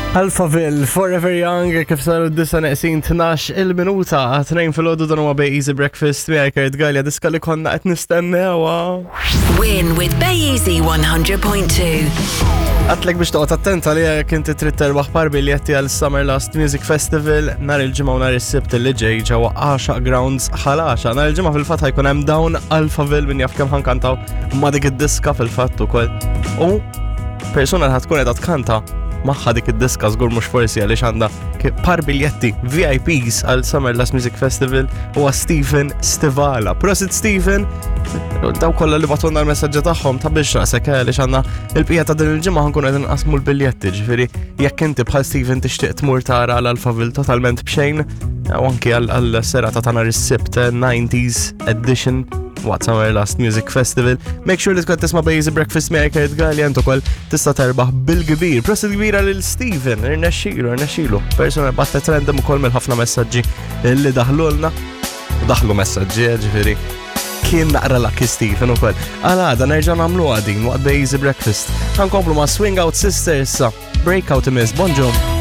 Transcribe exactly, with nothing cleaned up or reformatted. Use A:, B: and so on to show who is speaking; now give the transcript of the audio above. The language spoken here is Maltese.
A: Alphaville, Forever Young, kif saru d-disa neqsin tnax il-minuta, għatnejn fil-ħodu dan huwa Bay Easy Breakfast, miegħi Kurt Gallia, diska li konna qed nistennewa.
B: Win with Bay Easy one hundred point two.
A: Għatlek biex toqgħod attenta li jekk inti trid terbaħ par biljetti għal Summer Last Music Festival nhar il-ġimgħa u nhar is-sibt li ġej ġewwa Għaxa Grounds ħalaxa. Nhar il-ġimgħa fil-fatt ħajkun hemm dawn Alphaville min jaf kemm ħankantaw ma' dik id-diska fil-fatt ukoll. U persuna li ħatkun qiegħda tkanta maħħa dik id-diska żgur mhux forsi għaliex għandha par biljetti V I Ps għal Summer Last Music Festival huwa Stephen Stivala. Prosit Stephen, daw kollha li batulna l-messaġġi tagħhom ta' biex raqsek għaliex għandna il-bqija ta' din il-ġimgħa ħankun qegħdin nqasmu l-biljetti, ġifieri jekk inti bħal Stephen tixtieq tmur tara l-Alphaville totalment b'xejn, u anke għal serata ta' nhar is-sibt nineties edition What Summer Last Music Festival. Make sure li tkun tisma' Bay Easy Breakfast miegħi Kurt Gallia int ukoll tista' terbaħ bil-kbir. Prosit kbira lil Stephen, irnexxielu, irnexxielu. Persuna battet random ukoll mill-ħafna messaġġi li daħlulna. Daħlu messaġġi ġifieri. Kien naqra Lucky Stephen ukoll. Għalada nerġa' nagħmlu din waqt Bay Easy Breakfast. Ħankomplu ma' Swing Out Sisters, Breakout Miss. Bonġom.